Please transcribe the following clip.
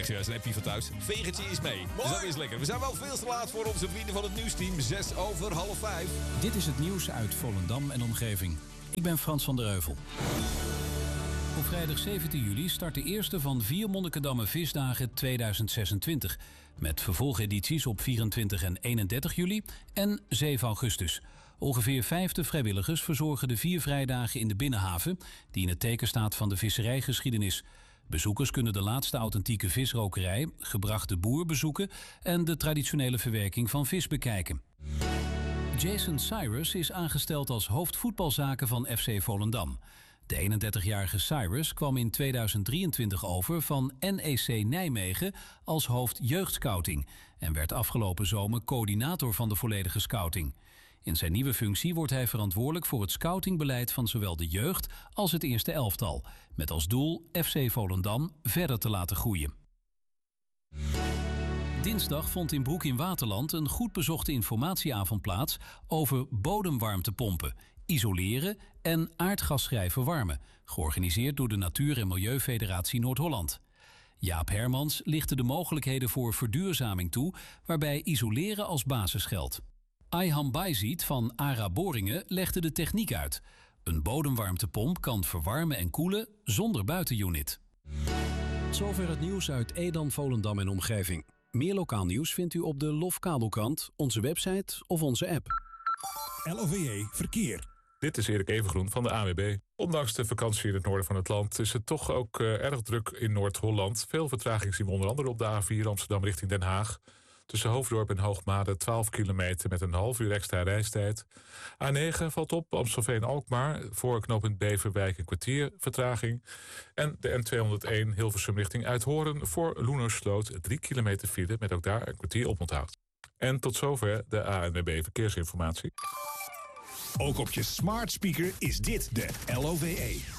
Ja, een appje van thuis. Vegertje is mee. Dus dat is lekker. We zijn wel veel te laat voor onze vrienden van het nieuwsteam. 5:06. Dit is het nieuws uit Volendam en omgeving. Ik ben Frans van der Heuvel. Op vrijdag 17 juli start de eerste van 4 Monnikendamme Visdagen 2026. Met vervolgedities op 24 en 31 juli en 7 augustus. Ongeveer 50 vrijwilligers verzorgen de 4 vrijdagen in de Binnenhaven, die in het teken staat van de visserijgeschiedenis. Bezoekers kunnen de laatste authentieke visrokerij, gebrachte boer bezoeken en de traditionele verwerking van vis bekijken. Jason Cyrus is aangesteld als hoofdvoetbalzaken van FC Volendam. De 31-jarige Cyrus kwam in 2023 over van NEC Nijmegen als hoofd jeugdscouting en werd afgelopen zomer coördinator van de volledige scouting. In zijn nieuwe functie wordt hij verantwoordelijk voor het scoutingbeleid van zowel de jeugd als het eerste elftal, met als doel FC Volendam verder te laten groeien. Dinsdag vond in Broek in Waterland een goed bezochte informatieavond plaats over bodemwarmtepompen, isoleren en aardgasvrij verwarmen, georganiseerd door de Natuur- en Milieufederatie Noord-Holland. Jaap Hermans lichtte de mogelijkheden voor verduurzaming toe, waarbij isoleren als basis geldt. Ayhan Bayziet van ARA Boringen legde de techniek uit. Een bodemwarmtepomp kan verwarmen en koelen zonder buitenunit. Zover het nieuws uit Edam, Volendam en omgeving. Meer lokaal nieuws vindt u op de Lofkabelkrant, onze website of onze app. LOVE Verkeer. Dit is Erik Evengroen van de ANWB. Ondanks de vakantie in het noorden van het land is het toch ook erg druk in Noord-Holland. Veel vertraging zien we onder andere op de A4 Amsterdam richting Den Haag. Tussen Hoofddorp en Hoogmade 12 kilometer met een half uur extra reistijd. A9 valt op Amstelveen-Alkmaar voor knooppunt Beverwijk een kwartier vertraging. En de N201 Hilversum richting Uithoorn voor Loenersloot 3 kilometer file met ook daar een kwartier oponthoud. En tot zover de ANWB Verkeersinformatie. Ook op je smart speaker is dit de LOVE.